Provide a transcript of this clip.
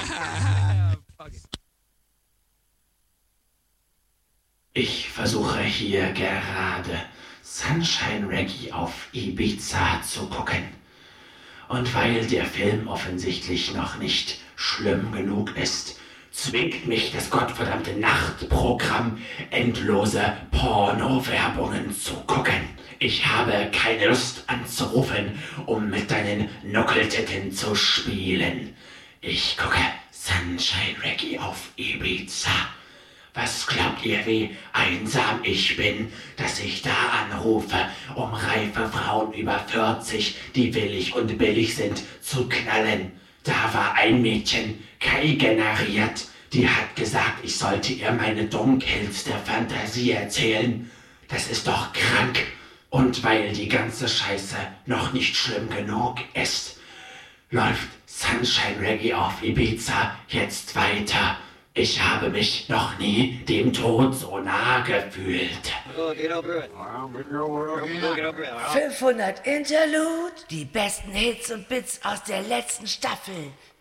Ich versuche hier gerade Sunshine Reggae auf Ibiza zu gucken. Und weil der Film offensichtlich noch nicht schlimm genug ist, zwingt mich das gottverdammte Nachtprogramm, endlose Porno-Werbungen zu gucken. Ich habe keine Lust anzurufen, um mit deinen Nuckeltitten zu spielen. Ich gucke Sunshine Reggae auf Ibiza. Was glaubt ihr, wie einsam ich bin, dass ich da anrufe, um reife Frauen über 40, die willig und billig sind, zu knallen? Da war ein Mädchen, Kai generiert, die hat gesagt, ich sollte ihr meine dunkelste Fantasie erzählen. Das ist doch krank. Und weil die ganze Scheiße noch nicht schlimm genug ist, läuft Sunshine Reggae auf Ibiza jetzt weiter. Ich habe mich noch nie dem Tod so nah gefühlt. 500 Interlude, die besten Hits und Bits aus der letzten Staffel.